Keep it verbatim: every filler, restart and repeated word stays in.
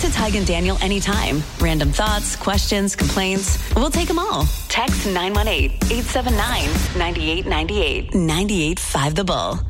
to Tig and Daniel anytime. Random thoughts, questions, complaints. We'll take them all. Text nine one eight, eight seven nine, nine eight nine eight. ninety-eight point five The Bull.